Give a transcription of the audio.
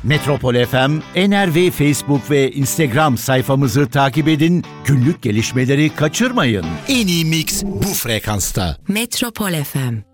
Metropol FM, NRV Facebook ve Instagram sayfamızı takip edin, günlük gelişmeleri kaçırmayın. En iyi mix bu frekansta. Metropol FM.